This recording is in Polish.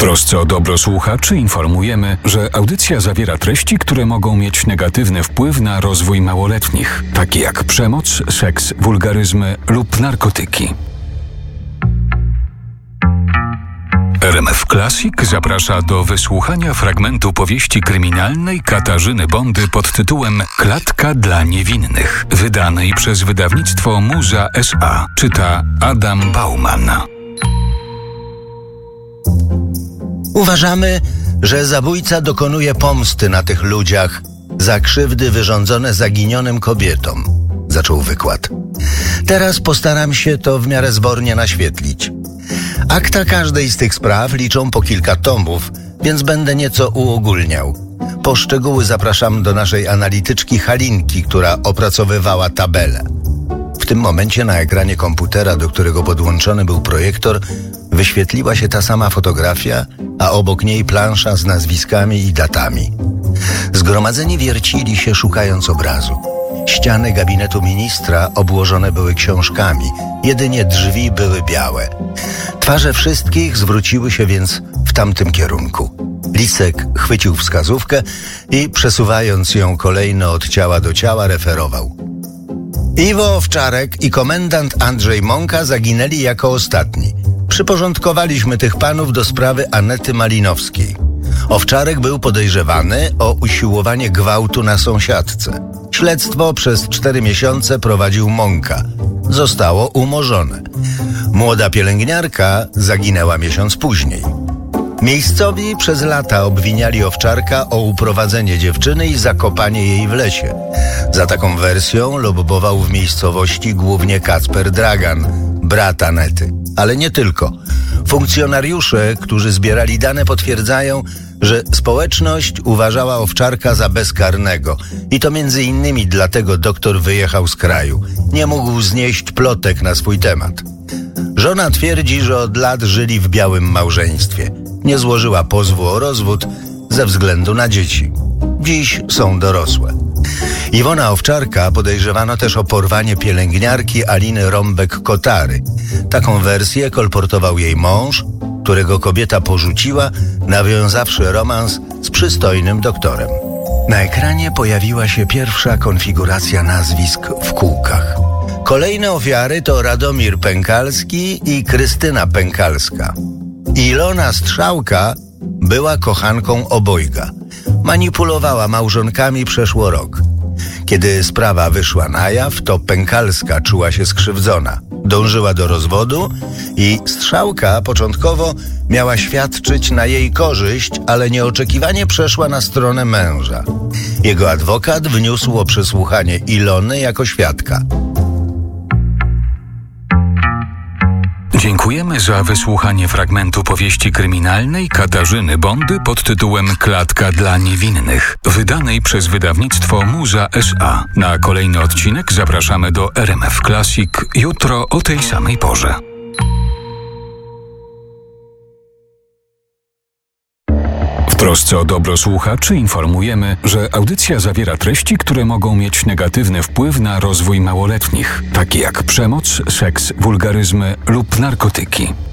trosce o dobro słuchaczy informujemy, że audycja zawiera treści, które mogą mieć negatywny wpływ na rozwój małoletnich, takie jak przemoc, seks, wulgaryzmy lub narkotyki. RMF Classic zaprasza do wysłuchania fragmentu powieści kryminalnej Katarzyny Bondy pod tytułem Klatka dla niewinnych, wydanej przez wydawnictwo Muza S.A. Czyta Adam Bauman. Uważamy, że zabójca dokonuje pomsty na tych ludziach za krzywdy wyrządzone zaginionym kobietom, zaczął wykład. Teraz postaram się to w miarę zbornie naświetlić. Akta każdej z tych spraw liczą po kilka tomów, więc będę nieco uogólniał. Po szczegóły zapraszam do naszej analityczki Halinki, która opracowywała tabelę. W tym momencie na ekranie komputera, do którego podłączony był projektor, wyświetliła się ta sama fotografia, a obok niej plansza z nazwiskami i datami. Zgromadzeni wiercili się, szukając obrazu. Ściany gabinetu ministra obłożone były książkami, jedynie drzwi były białe. Twarze wszystkich zwróciły się więc w tamtym kierunku. Lisek chwycił wskazówkę i przesuwając ją kolejno od ciała do ciała referował. Iwo Owczarek i komendant Andrzej Mąka zaginęli jako ostatni. Przyporządkowaliśmy tych panów do sprawy Anety Malinowskiej. Owczarek był podejrzewany o usiłowanie gwałtu na sąsiadce. Śledztwo przez 4 miesiące prowadził Mąka. Zostało umorzone. Młoda pielęgniarka zaginęła miesiąc później. Miejscowi przez lata obwiniali Owczarka o uprowadzenie dziewczyny i zakopanie jej w lesie. Za taką wersją lobbował w miejscowości głównie Kacper Dragan, brat Anety. Ale nie tylko. Funkcjonariusze, którzy zbierali dane, potwierdzają, że społeczność uważała Owczarka za bezkarnego. I to między innymi dlatego doktor wyjechał z kraju. Nie mógł znieść plotek na swój temat. Żona twierdzi, że od lat żyli w białym małżeństwie. Nie złożyła pozwu o rozwód ze względu na dzieci. Dziś są dorosłe. Iwona Owczarka podejrzewano też o porwanie pielęgniarki Aliny Rąbek-Kotary. Taką wersję kolportował jej mąż, którego kobieta porzuciła, nawiązawszy romans z przystojnym doktorem. Na ekranie pojawiła się pierwsza konfiguracja nazwisk w kółkach. Kolejne ofiary to Radomir Pękalski i Krystyna Pękalska. Ilona Strzałka była kochanką obojga. Manipulowała małżonkami przeszło rok. Kiedy sprawa wyszła na jaw, to Pękalska czuła się skrzywdzona. Dążyła do rozwodu i Strzałka początkowo miała świadczyć na jej korzyść, ale nieoczekiwanie przeszła na stronę męża. Jego adwokat wniósł o przesłuchanie Ilony jako świadka. Dziękujemy za wysłuchanie fragmentu powieści kryminalnej Katarzyny Bondy pod tytułem Klatka dla niewinnych, wydanej przez wydawnictwo Muza S.A. Na kolejny odcinek zapraszamy do RMF Classic jutro o tej samej porze. W trosce o dobro słuchaczy informujemy, że audycja zawiera treści, które mogą mieć negatywny wpływ na rozwój małoletnich, takie jak przemoc, seks, wulgaryzmy lub narkotyki.